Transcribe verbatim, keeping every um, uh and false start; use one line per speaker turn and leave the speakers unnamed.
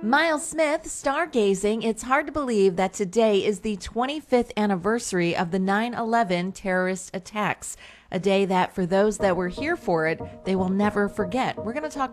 Miles Smith, stargazing. It's hard to believe that today is the twenty-fifth anniversary of the nine eleven terrorist attacks, a day that for those that were here for it, they will never forget. We're going to talk